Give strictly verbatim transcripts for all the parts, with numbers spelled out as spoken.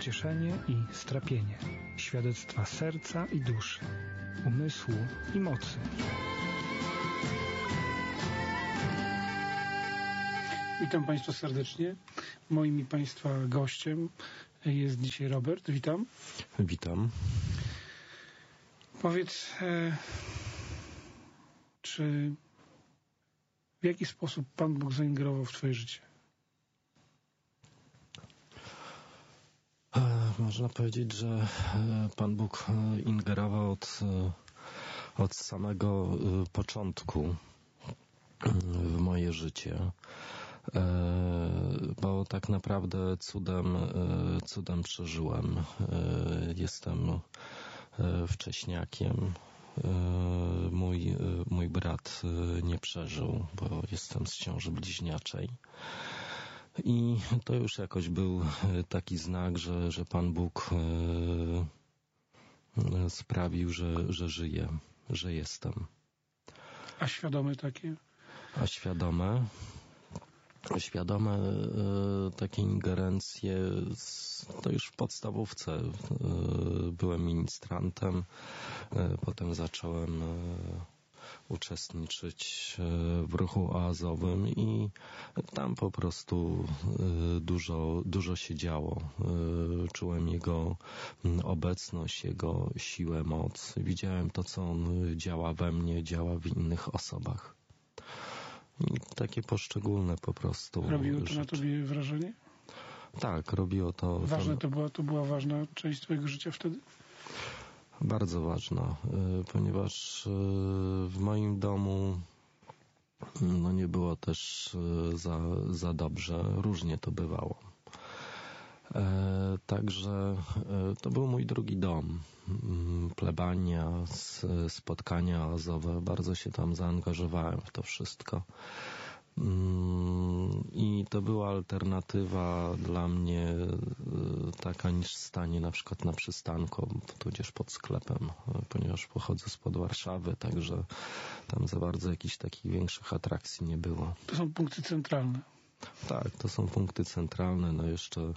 pocieszenie i strapienie, świadectwa serca i duszy, umysłu i mocy. Witam Państwa serdecznie. Moim i Państwa gościem jest dzisiaj Robert. Witam. Witam. Powiedz, e, czy w jaki sposób Pan Bóg zaingerował w Twoje życie? Można powiedzieć, że Pan Bóg ingerował od, od samego początku w moje życie, bo tak naprawdę cudem, cudem przeżyłem. Jestem wcześniakiem. Mój, mój brat nie przeżył, bo jestem z ciąży bliźniaczej. I to już jakoś był taki znak, że, że Pan Bóg sprawił, że, że żyję, że jestem. A świadome takie? A świadome? Świadome takie ingerencje, to już w podstawówce. Byłem ministrantem, potem zacząłem uczestniczyć w ruchu oazowym i tam po prostu dużo, dużo się działo. Czułem Jego obecność, Jego siłę, moc. Widziałem to, co On działa we mnie, działa w innych osobach. I takie poszczególne po prostu Robiło to rzeczy. Na Tobie wrażenie? Tak, robiło to. Ważne to była, to była ważna część Twojego życia wtedy? Bardzo ważna, ponieważ w moim domu no nie było też za, za dobrze, różnie to bywało. Także to był mój drugi dom. Plebania, spotkania oazowe, bardzo się tam zaangażowałem w to wszystko. I to była alternatywa dla mnie taka niż stanie na przykład na przystanku, tudzież pod sklepem, ponieważ pochodzę spod Warszawy, także tam za bardzo jakichś takich większych atrakcji nie było. To są punkty centralne. Tak, to są punkty centralne. No jeszcze e,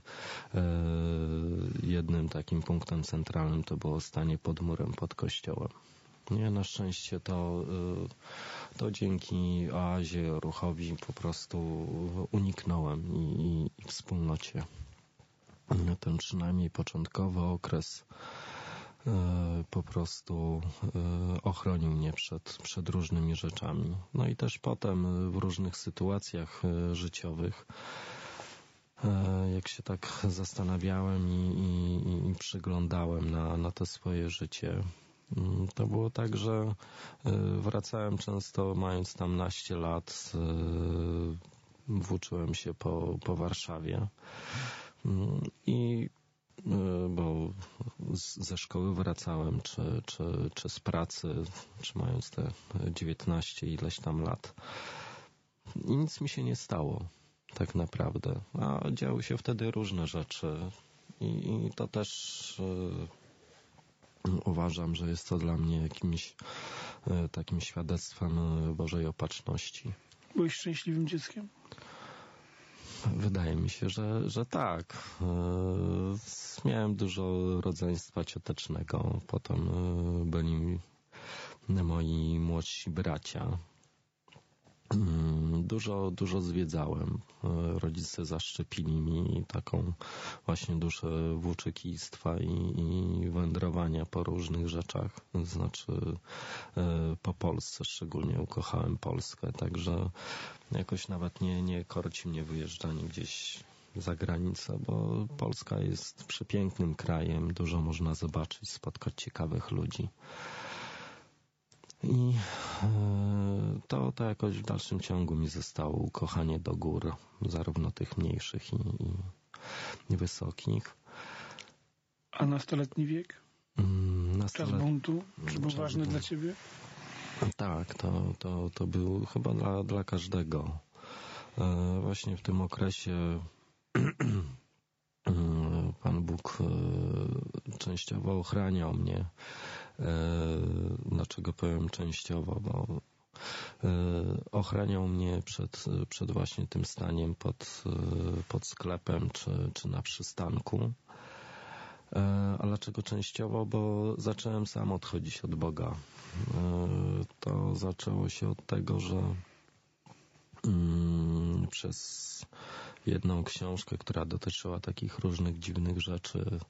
jednym takim punktem centralnym to było stanie pod murem, pod kościołem. Nie, na szczęście to, to dzięki oazie, ruchowi po prostu uniknąłem i, i, i wspólnocie. Ten przynajmniej początkowy okres po prostu ochronił mnie przed, przed różnymi rzeczami. No i też potem w różnych sytuacjach życiowych, jak się tak zastanawiałem i, i, i przyglądałem na, na to swoje życie, to było tak, że wracałem często mając tam naście lat, włóczyłem się po, po Warszawie i bo ze szkoły wracałem, czy, czy, czy z pracy, czy mając te dziewiętnaście ileś tam lat. I nic mi się nie stało, tak naprawdę. A działy się wtedy różne rzeczy i, i to też uważam, że jest to dla mnie jakimś takim świadectwem Bożej opatrzności. Byłeś szczęśliwym dzieckiem? Wydaje mi się, że, że tak. Miałem dużo rodzeństwa ciotecznego. Potem byli moi młodsi bracia. Dużo, dużo zwiedzałem. Rodzice zaszczepili mi taką właśnie duszę włóczykistwa i, i wędrowania po różnych rzeczach. Znaczy po Polsce szczególnie ukochałem Polskę, także jakoś nawet nie, nie korci mnie wyjeżdżanie gdzieś za granicę, bo Polska jest przepięknym krajem, dużo można zobaczyć, spotkać ciekawych ludzi. I to, to jakoś w dalszym ciągu mi zostało ukochanie do gór, zarówno tych mniejszych i, i wysokich. A nastoletni wiek? Nastolet... Czas buntu? Czy był Czas ważny buntu. dla ciebie? Tak, to, to, to był chyba dla, dla każdego. Właśnie w tym okresie Pan Bóg częściowo ochraniał mnie. Dlaczego powiem częściowo? Bo ochraniał mnie przed, przed właśnie tym staniem pod, pod sklepem czy, czy na przystanku. A dlaczego częściowo? Bo zacząłem sam odchodzić od Boga. To zaczęło się od tego, że przez jedną książkę, która dotyczyła takich różnych dziwnych rzeczy,